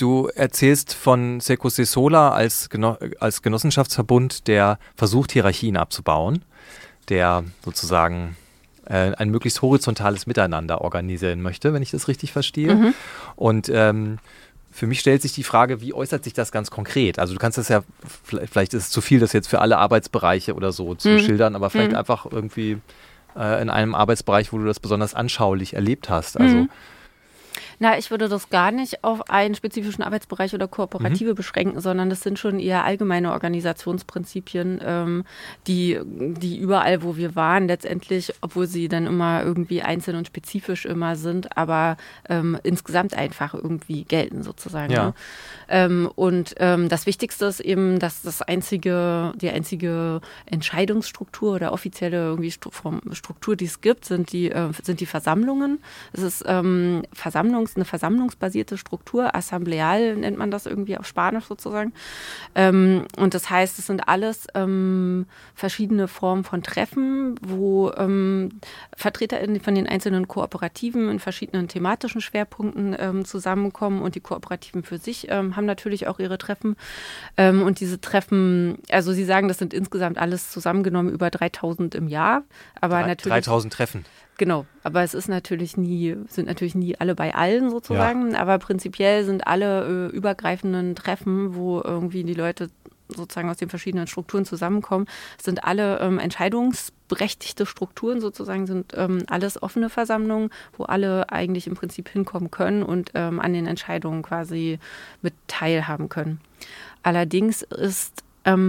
Du erzählst von Circo de Sola als Genossenschaftsverbund, der versucht, Hierarchien abzubauen, der sozusagen ein möglichst horizontales Miteinander organisieren möchte, wenn ich das richtig verstehe. Mhm. Und für mich stellt sich die Frage, wie äußert sich das ganz konkret? Also du kannst das ja, vielleicht ist es zu viel, das jetzt für alle Arbeitsbereiche oder so zu schildern, aber vielleicht einfach irgendwie in einem Arbeitsbereich, wo du das besonders anschaulich erlebt hast. Also Na, ich würde das gar nicht auf einen spezifischen Arbeitsbereich oder Kooperative beschränken, sondern das sind schon eher allgemeine Organisationsprinzipien, die überall, wo wir waren, letztendlich, obwohl sie dann immer irgendwie einzeln und spezifisch immer sind, aber insgesamt einfach irgendwie gelten sozusagen. Ja. Ne? Das Wichtigste ist eben, dass die einzige Entscheidungsstruktur oder offizielle irgendwie Struktur, die es gibt, sind die Versammlungen. Es ist eine versammlungsbasierte Struktur, assembleal nennt man das irgendwie auf Spanisch sozusagen. Und das heißt, es sind alles verschiedene Formen von Treffen, wo VertreterInnen von den einzelnen Kooperativen in verschiedenen thematischen Schwerpunkten zusammenkommen und die Kooperativen für sich haben natürlich auch ihre Treffen. Und diese Treffen, also Sie sagen, das sind insgesamt alles zusammengenommen über 3000 im Jahr. Aber natürlich 3000 Treffen. Genau, aber es sind natürlich nie alle bei allen sozusagen, ja. Aber prinzipiell sind alle übergreifenden Treffen, wo irgendwie die Leute sozusagen aus den verschiedenen Strukturen zusammenkommen, sind alle entscheidungsberechtigte Strukturen sozusagen, sind alles offene Versammlungen, wo alle eigentlich im Prinzip hinkommen können und an den Entscheidungen quasi mit teilhaben können. Allerdings ist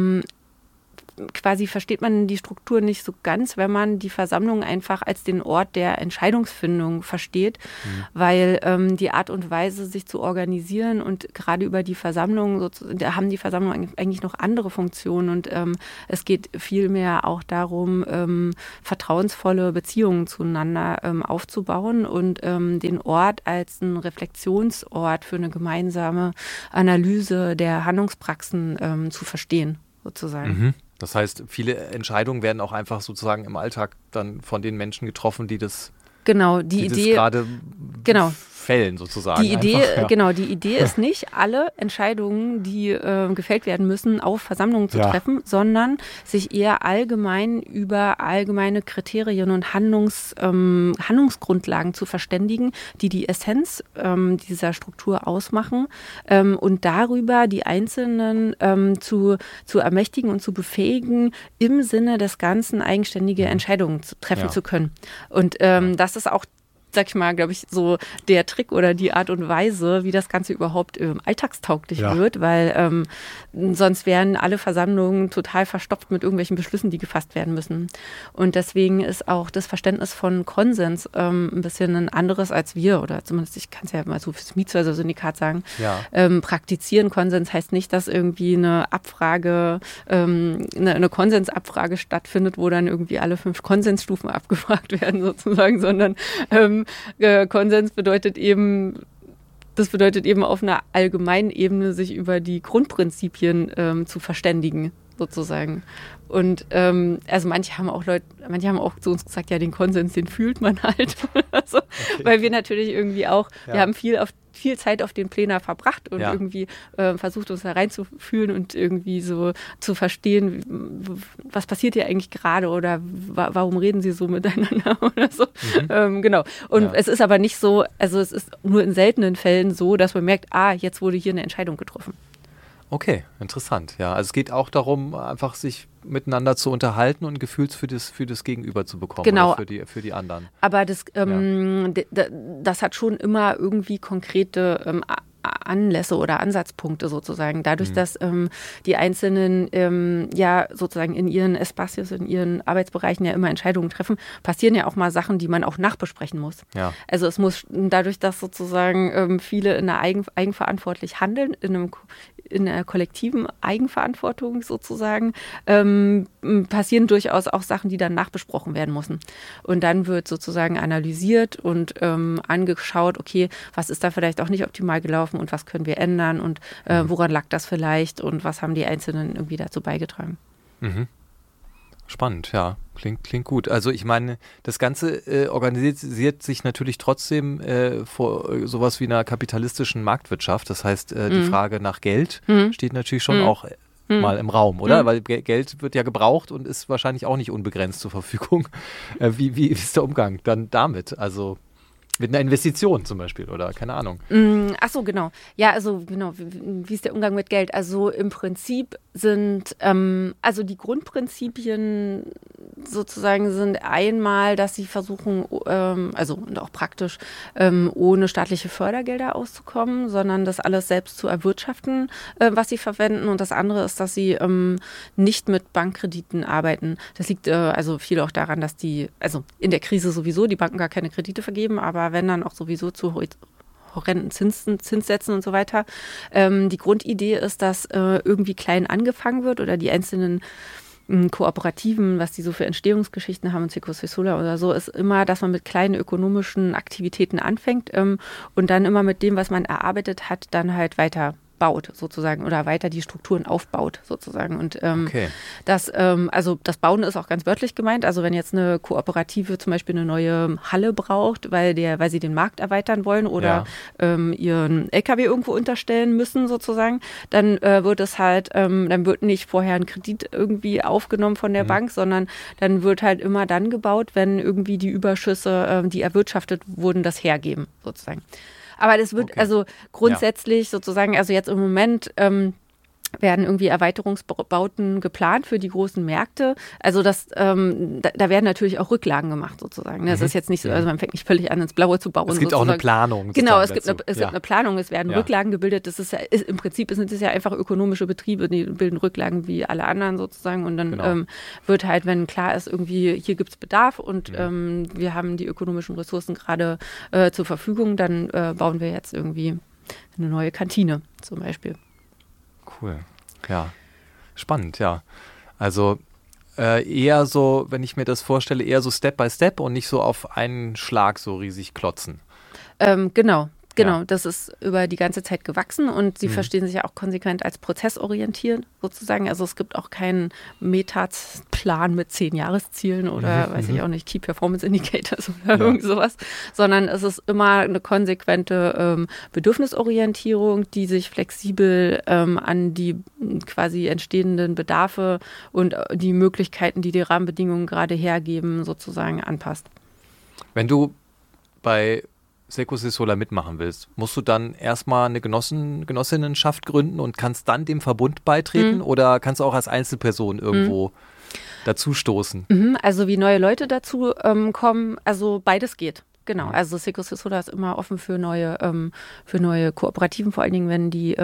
quasi versteht man die Struktur nicht so ganz, wenn man die Versammlung einfach als den Ort der Entscheidungsfindung versteht, weil die Art und Weise, sich zu organisieren und gerade über die Versammlung, da haben die Versammlungen eigentlich noch andere Funktionen und es geht vielmehr auch darum, vertrauensvolle Beziehungen zueinander aufzubauen und den Ort als einen Reflexionsort für eine gemeinsame Analyse der Handlungspraxen zu verstehen, sozusagen. Mhm. Das heißt, viele Entscheidungen werden auch einfach sozusagen im Alltag dann von den Menschen getroffen, die das gerade fällen sozusagen. Die Idee ist nicht, alle Entscheidungen, die gefällt werden müssen, auf Versammlungen zu treffen, sondern sich eher allgemein über allgemeine Kriterien und Handlungsgrundlagen zu verständigen, die Essenz dieser Struktur ausmachen und darüber die Einzelnen zu ermächtigen und zu befähigen, im Sinne des Ganzen eigenständige Entscheidungen treffen zu können. Und das ist auch, sag ich mal, glaube ich, so der Trick oder die Art und Weise, wie das Ganze überhaupt alltagstauglich wird, weil sonst wären alle Versammlungen total verstopft mit irgendwelchen Beschlüssen, die gefasst werden müssen. Und deswegen ist auch das Verständnis von Konsens ein bisschen ein anderes als wir, oder zumindest, ich kann es ja mal so fürs Mietshäuser-Syndikat sagen, praktizieren. Konsens heißt nicht, dass irgendwie eine Abfrage, eine Konsensabfrage stattfindet, wo dann irgendwie alle 5 Konsensstufen abgefragt werden sozusagen, sondern Konsens bedeutet eben auf einer allgemeinen Ebene sich über die Grundprinzipien zu verständigen, sozusagen. Und also manche haben auch zu uns gesagt, ja, den Konsens, den fühlt man halt. Also, weil wir natürlich irgendwie auch, wir haben viel Zeit auf den Plänen verbracht und irgendwie versucht, uns da reinzufühlen und irgendwie so zu verstehen, was passiert hier eigentlich gerade oder warum reden sie so miteinander oder so. Genau. Und es ist aber nicht so, also es ist nur in seltenen Fällen so, dass man merkt, jetzt wurde hier eine Entscheidung getroffen. Okay, interessant. Ja, also es geht auch darum, einfach sich miteinander zu unterhalten und ein Gefühl für das Gegenüber zu bekommen, genau, oder für die anderen. Aber das hat schon immer irgendwie konkrete Anlässe oder Ansatzpunkte sozusagen. Dadurch, dass die Einzelnen sozusagen in ihren Espacios, in ihren Arbeitsbereichen ja immer Entscheidungen treffen, passieren ja auch mal Sachen, die man auch nachbesprechen muss. Ja. Also es muss dadurch, dass sozusagen viele in einer eigenverantwortlich handeln, in einer kollektiven Eigenverantwortung sozusagen, passieren durchaus auch Sachen, die dann nachbesprochen werden müssen. Und dann wird sozusagen analysiert und angeschaut, okay, was ist da vielleicht auch nicht optimal gelaufen und was können wir ändern und woran lag das vielleicht und was haben die Einzelnen irgendwie dazu beigetragen. Mhm. Spannend, ja. Klingt gut. Also ich meine, das Ganze organisiert sich natürlich trotzdem vor sowas wie einer kapitalistischen Marktwirtschaft. Das heißt, die Frage nach Geld steht natürlich schon auch mal im Raum, oder? Weil Geld wird ja gebraucht und ist wahrscheinlich auch nicht unbegrenzt zur Verfügung. Wie ist der Umgang dann damit? Also mit einer Investition zum Beispiel oder keine Ahnung. Ach so, genau. Ja, also genau, wie ist der Umgang mit Geld? Also im Prinzip sind, also die Grundprinzipien sozusagen sind einmal, dass sie versuchen, also und auch praktisch, ohne staatliche Fördergelder auszukommen, sondern das alles selbst zu erwirtschaften, was sie verwenden. Und das andere ist, dass sie nicht mit Bankkrediten arbeiten. Das liegt also viel auch daran, dass also in der Krise sowieso die Banken gar keine Kredite vergeben, aber wenn dann auch sowieso zu horrenden Zinssätzen und so weiter. Die Grundidee ist, dass irgendwie klein angefangen wird oder die einzelnen Kooperativen, was die so für Entstehungsgeschichten haben, Secos Sola oder so, ist immer, dass man mit kleinen ökonomischen Aktivitäten anfängt und dann immer mit dem, was man erarbeitet hat, dann halt weiter baut sozusagen oder weiter die Strukturen aufbaut sozusagen. Und also das Bauen ist auch ganz wörtlich gemeint. Also wenn jetzt eine Kooperative zum Beispiel eine neue Halle braucht, weil sie den Markt erweitern wollen oder ihren LKW irgendwo unterstellen müssen sozusagen, dann wird es halt, dann wird nicht vorher ein Kredit irgendwie aufgenommen von der Bank, sondern dann wird halt immer dann gebaut, wenn irgendwie die Überschüsse, die erwirtschaftet wurden, das hergeben sozusagen. Aber das wird also grundsätzlich sozusagen, also jetzt im Moment werden irgendwie Erweiterungsbauten geplant für die großen Märkte. Also da werden natürlich auch Rücklagen gemacht sozusagen. Das ist jetzt nicht so, also man fängt nicht völlig an, ins Blaue zu bauen. Es gibt sozusagen auch eine Planung. Genau, es gibt eine Planung, es werden Rücklagen gebildet. Das ist ja, im Prinzip sind es ja einfach ökonomische Betriebe, die bilden Rücklagen wie alle anderen sozusagen. Und dann wird halt, wenn klar ist, irgendwie hier gibt es Bedarf und wir haben die ökonomischen Ressourcen gerade zur Verfügung, dann bauen wir jetzt irgendwie eine neue Kantine zum Beispiel. Cool, ja. Spannend, ja. Also eher so, wenn ich mir das vorstelle, eher so Step by Step und nicht so auf einen Schlag so riesig klotzen. Genau, das ist über die ganze Zeit gewachsen und sie verstehen sich ja auch konsequent als prozessorientiert sozusagen. Also es gibt auch keinen Metaplan mit 10 Jahreszielen oder weiß ich auch nicht, Key Performance Indicators oder irgend sowas, sondern es ist immer eine konsequente Bedürfnisorientierung, die sich flexibel an die quasi entstehenden Bedarfe und die Möglichkeiten, die Rahmenbedingungen gerade hergeben, sozusagen anpasst. Wenn du bei Secos Sola mitmachen willst, musst du dann erstmal eine Genossinnenschaft gründen und kannst dann dem Verbund beitreten oder kannst du auch als Einzelperson irgendwo dazu stoßen? Also wie neue Leute dazu kommen, also beides geht. Genau, also Secos Sola ist immer offen für neue Kooperativen, vor allen Dingen, wenn die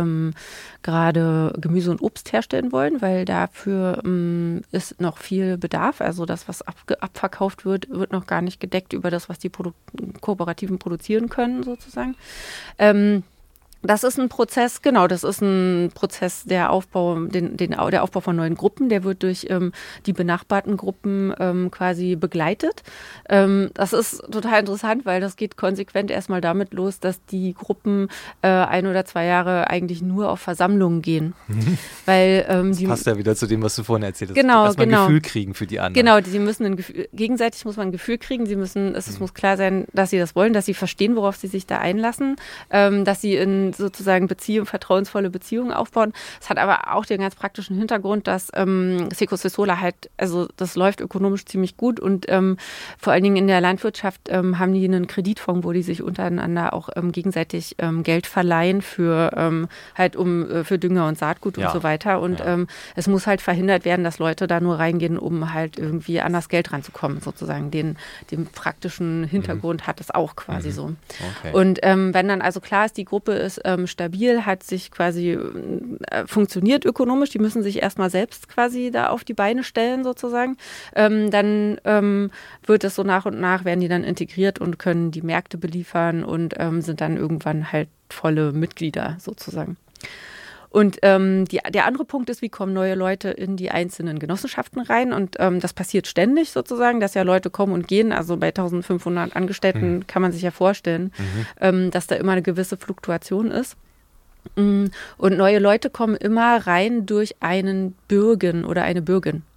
gerade Gemüse und Obst herstellen wollen, weil dafür ist noch viel Bedarf. Also das, was abverkauft wird, wird noch gar nicht gedeckt über das, was die Kooperativen produzieren können, sozusagen. Das ist ein Prozess, der Aufbau, der Aufbau von neuen Gruppen, der wird durch die benachbarten Gruppen quasi begleitet. Das ist total interessant, weil das geht konsequent erstmal damit los, dass die Gruppen 1 oder 2 Jahre eigentlich nur auf Versammlungen gehen. Weil, das passt ja wieder zu dem, was du vorhin erzählt hast. Genau, erstmal ein Gefühl kriegen für die anderen. Genau, sie müssen gegenseitig muss man ein Gefühl kriegen, es muss klar sein, dass sie das wollen, dass sie verstehen, worauf sie sich da einlassen, dass sie in sozusagen vertrauensvolle Beziehungen aufbauen. Es hat aber auch den ganz praktischen Hintergrund, dass Secos Sola halt, also das läuft ökonomisch ziemlich gut und vor allen Dingen in der Landwirtschaft haben die einen Kreditfonds, wo die sich untereinander auch gegenseitig Geld verleihen für für Dünger und Saatgut und so weiter. Und es muss halt verhindert werden, dass Leute da nur reingehen, um halt irgendwie an das Geld ranzukommen, sozusagen. Den praktischen Hintergrund hat es auch quasi so. Okay. Und wenn dann also klar ist, die Gruppe ist stabil, hat sich quasi funktioniert ökonomisch, die müssen sich erstmal selbst quasi da auf die Beine stellen sozusagen, dann wird es so nach und nach, werden die dann integriert und können die Märkte beliefern und sind dann irgendwann halt volle Mitglieder sozusagen. Und der andere Punkt ist, wie kommen neue Leute in die einzelnen Genossenschaften rein und das passiert ständig sozusagen, dass ja Leute kommen und gehen, also bei 1500 Angestellten kann man sich ja vorstellen, dass da immer eine gewisse Fluktuation ist. Und neue Leute kommen immer rein durch einen Bürgen oder eine Bürgin.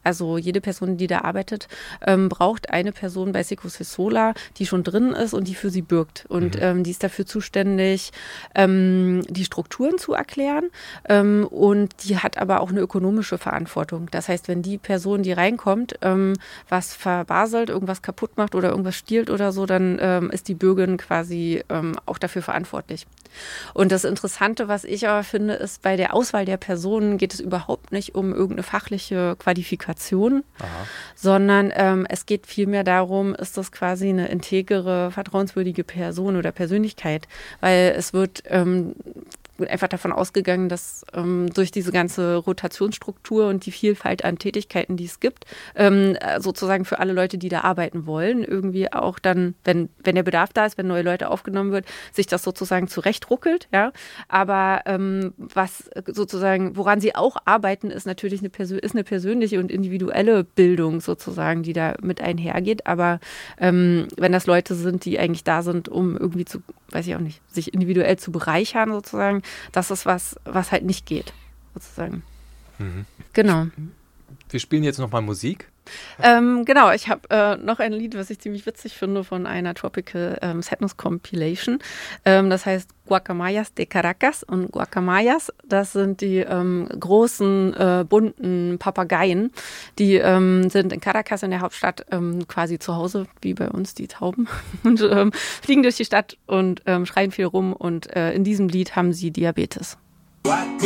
Also jede Person, die da arbeitet, braucht eine Person bei Seco-Sesola, die schon drin ist und die für sie bürgt. Und die ist dafür zuständig, die Strukturen zu erklären. Und die hat aber auch eine ökonomische Verantwortung. Das heißt, wenn die Person, die reinkommt, was verbaselt, irgendwas kaputt macht oder irgendwas stiehlt oder so, dann ist die Bürgerin quasi auch dafür verantwortlich. Und das Interessante, was ich aber finde, ist, bei der Auswahl der Personen geht es überhaupt nicht um irgendeine fachliche Qualifikation, sondern es geht vielmehr darum, ist das quasi eine integere, vertrauenswürdige Person oder Persönlichkeit, weil es wird einfach davon ausgegangen, dass durch diese ganze Rotationsstruktur und die Vielfalt an Tätigkeiten, die es gibt, sozusagen für alle Leute, die da arbeiten wollen, irgendwie auch dann, wenn der Bedarf da ist, wenn neue Leute aufgenommen wird, sich das sozusagen zurechtruckelt, ja. Aber was sozusagen, woran sie auch arbeiten, ist natürlich eine persönliche und individuelle Bildung sozusagen, die da mit einhergeht. Aber wenn das Leute sind, die eigentlich da sind, um irgendwie weiß ich auch nicht, sich individuell zu bereichern sozusagen, das ist was halt nicht geht, sozusagen. Genau. Wir spielen jetzt nochmal Musik. Genau, ich habe noch ein Lied, was ich ziemlich witzig finde, von einer Tropical Sadness Compilation. Das heißt Guacamayas de Caracas. Und Guacamayas, das sind die großen, bunten Papageien. Die sind in Caracas, in der Hauptstadt, quasi zu Hause, wie bei uns die Tauben. Und fliegen durch die Stadt und schreien viel rum. Und in diesem Lied haben sie Diabetes.